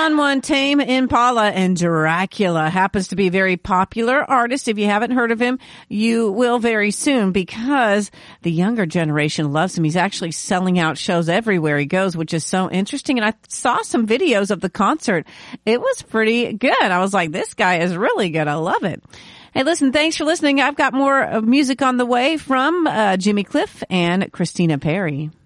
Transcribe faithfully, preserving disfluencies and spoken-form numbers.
Fun one, Tame Impala and Dracula happens to be a very popular artist. If you haven't heard of him, you will very soon because the younger generation loves him. He's actually selling out shows everywhere he goes, which is so interesting. And I saw some videos of the concert. It was pretty good. I was like, this guy is really good. I love it. Hey, listen, thanks for listening. I've got more music on the way from uh, Jimmy Cliff and Christina Perri.